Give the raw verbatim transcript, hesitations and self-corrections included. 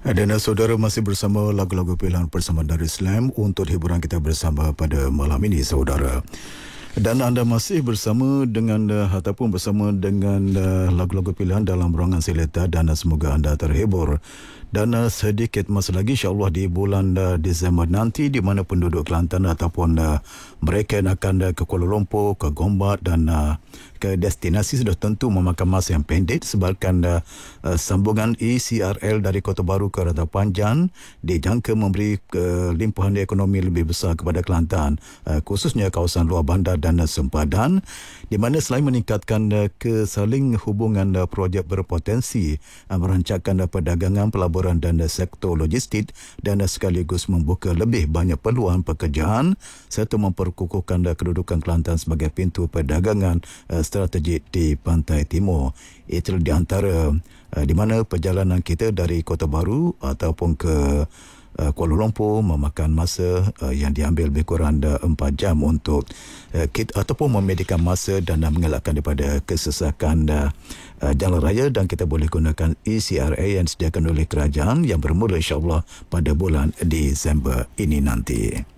Dan saudara masih bersama lagu-lagu pilihan bersama dari Slam untuk hiburan kita bersama pada malam ini saudara. Dan anda masih bersama dengan uh, ataupun bersama dengan uh, lagu-lagu pilihan dalam ruangan Seleta dan uh, semoga anda terhibur. Dan uh, sedikit masa lagi insya-Allah di bulan uh, Disember nanti di mana penduduk Kelantan ataupun uh, mereka yang akan uh, ke Kuala Lumpur, ke Gombak dan uh, ke destinasi sudah tentu memakan masa yang pendek sebabkan uh, uh, sambungan E C R L dari Kota Baru ke Rata Panjang dijangka memberi kelimpahan ekonomi lebih besar kepada Kelantan, uh, khususnya kawasan luar bandar dan uh, sempadan, di mana selain meningkatkan uh, kesaling hubungan uh, projek berpotensi uh, merancangkan uh, perdagangan, pelaburan dan uh, sektor logistik dan uh, sekaligus membuka lebih banyak peluang pekerjaan serta memperkukuhkan uh, kedudukan Kelantan sebagai pintu perdagangan uh, strategik di Pantai Timur. Itu di antara uh, di mana perjalanan kita dari Kota Baru ataupun ke uh, Kuala Lumpur memakan masa uh, yang diambil lebih kurang uh, empat jam untuk uh, kita ataupun memedikan masa dan uh, mengelakkan daripada kesesakan uh, uh, jalan raya, dan kita boleh gunakan E C R A yang disediakan oleh kerajaan yang bermula insya-Allah pada bulan Disember ini nanti.